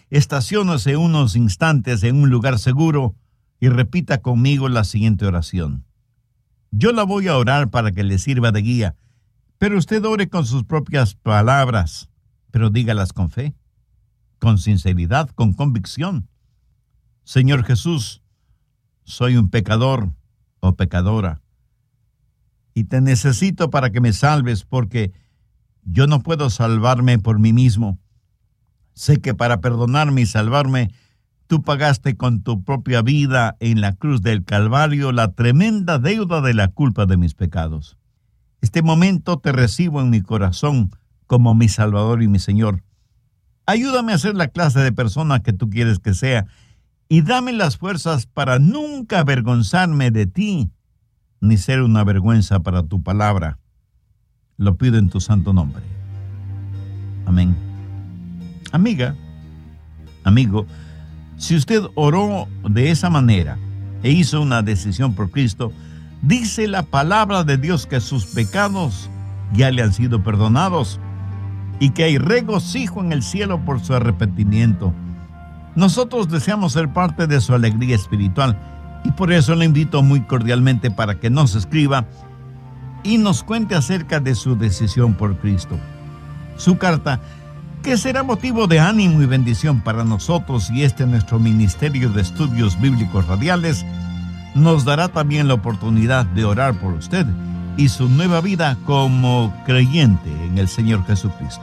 estaciónese unos instantes en un lugar seguro y repita conmigo la siguiente oración. Yo la voy a orar para que le sirva de guía, pero usted ore con sus propias palabras, pero dígalas con fe, con sinceridad, con convicción. Señor Jesús, soy un pecador o pecadora, y te necesito para que me salves, porque yo no puedo salvarme por mí mismo. Sé que para perdonarme y salvarme, tú pagaste con tu propia vida en la cruz del Calvario la tremenda deuda de la culpa de mis pecados. Este momento te recibo en mi corazón como mi Salvador y mi Señor. Ayúdame a ser la clase de persona que tú quieres que sea y dame las fuerzas para nunca avergonzarme de ti, ni ser una vergüenza para tu palabra. Lo pido en tu santo nombre. Amén. Amiga, amigo, si usted oró de esa manera e hizo una decisión por Cristo, dice la palabra de Dios que sus pecados ya le han sido perdonados y que hay regocijo en el cielo por su arrepentimiento. Nosotros deseamos ser parte de su alegría espiritual y por eso le invito muy cordialmente para que nos escriba y nos cuente acerca de su decisión por Cristo. Su carta, que será motivo de ánimo y bendición para nosotros y nuestro Ministerio de Estudios Bíblicos Radiales, nos dará también la oportunidad de orar por usted y su nueva vida como creyente en el Señor Jesucristo.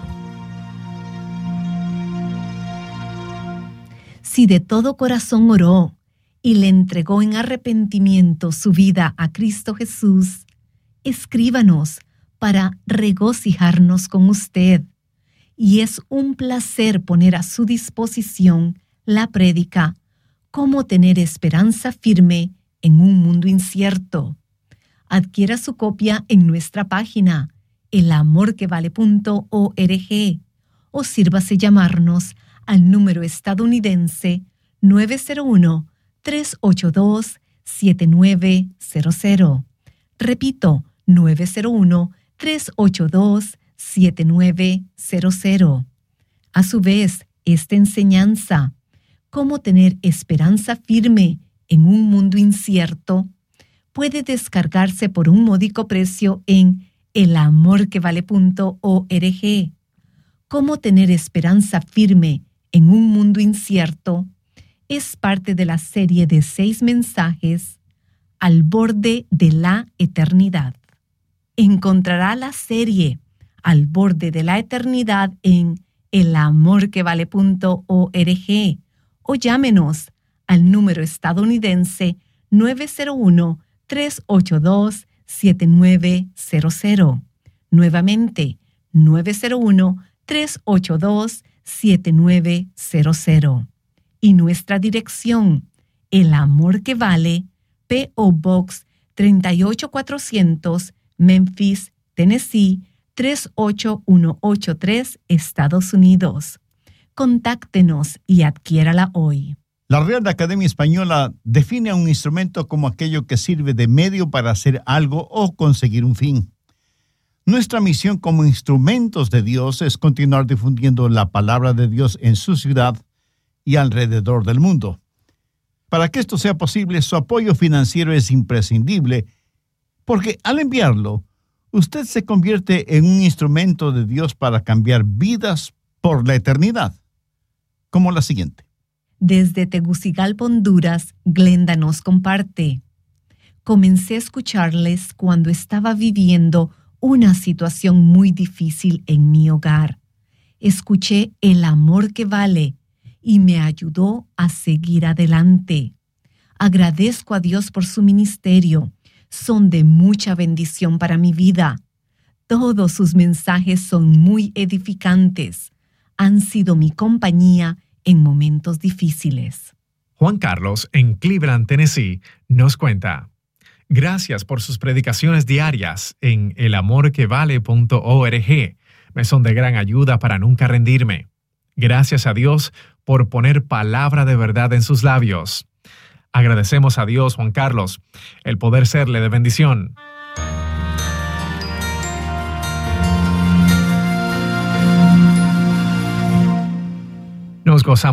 Si de todo corazón oró y le entregó en arrepentimiento su vida a Cristo Jesús, escríbanos para regocijarnos con usted. Y es un placer poner a su disposición la prédica Cómo tener esperanza firme en un mundo incierto. Adquiera su copia en nuestra página elamorquevale.org o sírvase llamarnos al número estadounidense 901-382-7900. Repito, 901-382-7900. A su vez, esta enseñanza, cómo tener esperanza firme en un mundo incierto, puede descargarse por un módico precio en elamorquevale.org. Cómo tener esperanza firme en un mundo incierto es parte de la serie de 6 mensajes Al borde de la eternidad. Encontrará la serie Al borde de la eternidad en elamorquevale.org o llámenos al número estadounidense 901-382-7900. Nuevamente, 901-382-7900. Y nuestra dirección, El Amor que Vale, P.O. Box 38400, Memphis, Tennessee 38183, Estados Unidos. Contáctenos y adquiérala hoy. La Real Academia Española define a un instrumento como aquello que sirve de medio para hacer algo o conseguir un fin. Nuestra misión como instrumentos de Dios es continuar difundiendo la palabra de Dios en su ciudad y alrededor del mundo. Para que esto sea posible, su apoyo financiero es imprescindible, porque al enviarlo, usted se convierte en un instrumento de Dios para cambiar vidas por la eternidad, como la siguiente. Desde Tegucigalpa, Honduras, Glenda nos comparte: comencé a escucharles cuando estaba viviendo una situación muy difícil en mi hogar. Escuché El Amor que Vale y me ayudó a seguir adelante. Agradezco a Dios por su ministerio. Son de mucha bendición para mi vida. Todos sus mensajes son muy edificantes. Han sido mi compañía en momentos difíciles. Juan Carlos, en Cleveland, Tennessee, nos cuenta: gracias por sus predicaciones diarias en elamorquevale.org. Me son de gran ayuda para nunca rendirme. Gracias a Dios por poner palabra de verdad en sus labios. Agradecemos a Dios, Juan Carlos, el poder serle de bendición. Nos gozamos